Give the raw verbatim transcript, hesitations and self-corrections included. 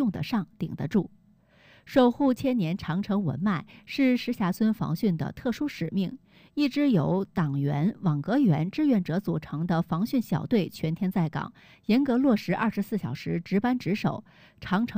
用得上、顶得住。守护千年长城文脉是石峡村防汛的特殊使命。一支由党员、网格员、志愿者组成的防汛小队全天在岗，严格落实二十四小时值班值守，长城